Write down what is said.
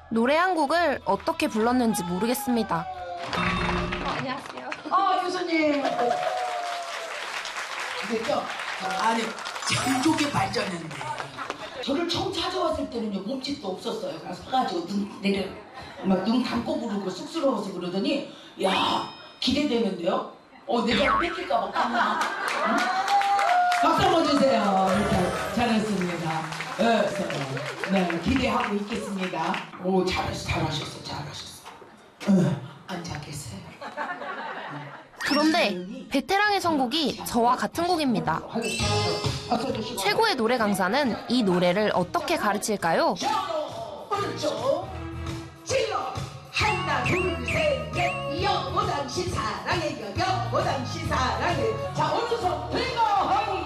노래 한 곡을 어떻게 불렀는지 모르겠습니다. 안녕하세요. 교수님. 됐죠? 아니, 참 좋게 발전했네. 저를 처음 찾아왔을 때는요, 몸짓도 없었어요. 그래서 사가지고 막 눈 감고 부르고 쑥스러워서 그러더니, 야, 기대되는데요? 내가 뺏길까봐 깜나. 응? 박수 한번 주세요. 이렇게 잘했습니다. 네, 기대하고 있겠습니다. 오, 잘하셨어. 앉아 계세요. 그런데 베테랑의 선곡이 저와 같은 곡입니다. 최고의 노래 강사는 이 노래를 어떻게 가르칠까요? 오른쪽 질러 하나 둘셋넷 여보당시 사랑해 여보당시 사랑해 자 오른손 들고